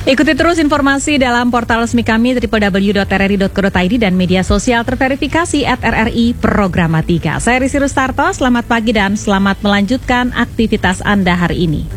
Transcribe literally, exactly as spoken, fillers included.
Ikuti terus informasi dalam portal resmi kami w w w dot r r i dot co dot i d dan media sosial terverifikasi at R R I Programatika. Saya Risi Rustarto, selamat pagi dan selamat melanjutkan aktivitas Anda hari ini.